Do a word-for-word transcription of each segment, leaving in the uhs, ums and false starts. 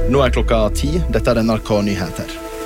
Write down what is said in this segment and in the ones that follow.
Nå er klokka ti, dette er N R K Nyheter.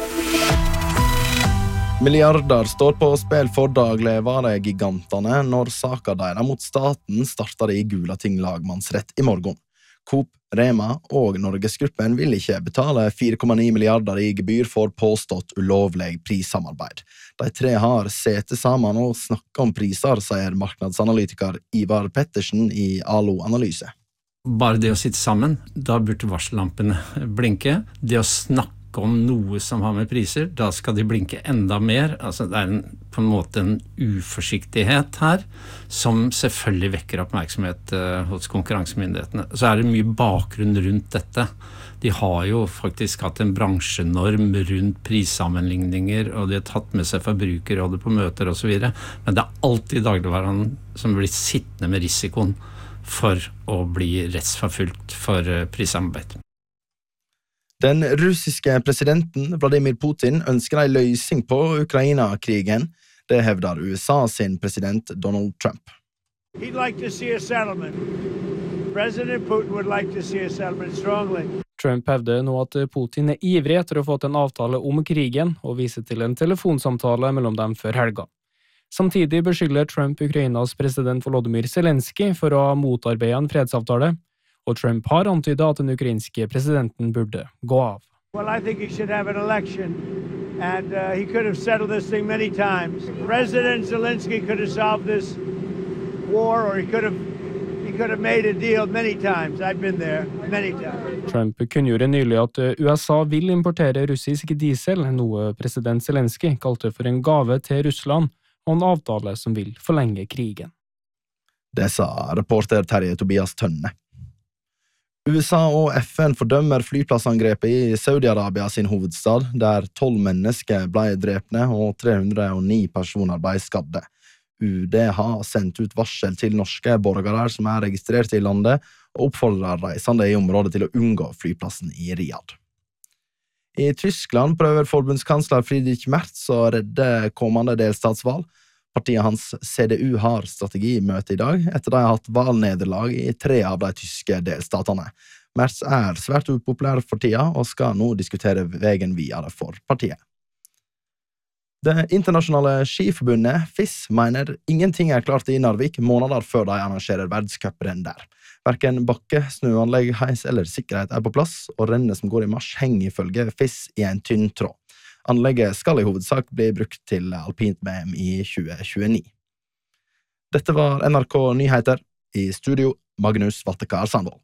Milliarder står på spill for dagligvaregigantene når saken deres mot staten starter i Gulating lagmannsrett i morgen. Coop, Rema og Norgesgruppen vil ikke betale fire komma ni milliarder i gebyr for påstått ulovlig prissamarbeid. De tre har sete sammen og snakket om priser, sier marknadsanalytiker Ivar Pettersen i Alo Analyse. Bare det å sitte sammen, da burde varsellampene blinke. Det å snakke om noe som har med priser, da skal de blinke enda mer. Altså, det er en, på en måte en uforsiktighet her, som selvfølgelig vekker oppmerksomhet uh, hos konkurransemyndighetene. Så er det mye bakgrunn rundt dette. De har jo faktisk hatt en bransjenorm rundt prissammenligninger, og de har tatt med seg forbrukerrådet på møter og så videre. Men det er alltid dagligvaren som blir sittende med risikoen for å bli rettsforfulgt for uh, prissamarbeid. Den russiske presidenten Vladimir Putin ønsker en løsning på Ukraina-krigen. Det hevder U S A sin president Donald Trump. He'd like to see a settlement. President Putin would like to see a settlement strongly. Trump hevder nå at Putin er ivrig etter å få til en avtale om krigen, og viser til en telefonsamtale mellom dem før helga. Samtidig beskylder Trump Ukrainas president Volodymyr Zelensky for å motarbeide en fredsavtale, og Trump har antydet at den ukrainske presidenten burde gå av. Well, I think he should have an election, and uh, he could have settled this thing many times. President Zelensky could have solved this war, or he could have he could have made a deal many times. I've been there many times. Trump kunngjorde nylig at U S A vil importere russisk diesel, noe president Zelensky kalte for en gave til Russland, og en avtale som vil forlenge krigen. Det sa reporter Terje Tobias Tønne. U S A og F N fordømmer flyplassangrepet i Saudi-Arabia sin hovedstad, der tolv mennesker ble drepne og tre hundre og ni personer ble skadde. U D har sendt ut varsel til norske borgere som er registrert i landet, og oppfordrer reisende i området til å unngå flyplassen i Riyadh. I Tyskland prøver forbundskansler Friedrich Merz å redde kommende delstatsvalg. Partiet hans C D U har strategimøte i dag, etter de har hatt valgnederlag i tre av de tyske delstatene. Merz er svært upopulær for tida, og skal nå diskutere veien videre for partiet. Det internasjonale skiforbundet F I S mener ingenting er klart i Narvik måneder før de arrangerer verdenscuprenn der. Hverken bakke, snøanlegg, heis eller sikkerhet er på plass, og rennet som går i mars henger ifølge F I S i en tynn tråd. Anlegget skal i hovedsak bli brukt til alpint V M i tjue tjueni. Dette var N R K Nyheter. I studio, Magnus Vattekar Sandvold.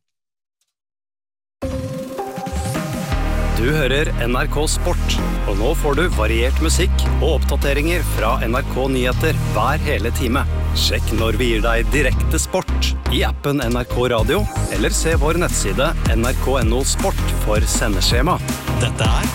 Du hører N R K Sport, og nå får du variert musikk og oppdateringer fra N R K Nyheter hver hele time. Sjekk når vi gir deg direkte sport i appen N R K Radio, eller se vår nettside N R K punktum no sport for sendeskjema. Dette er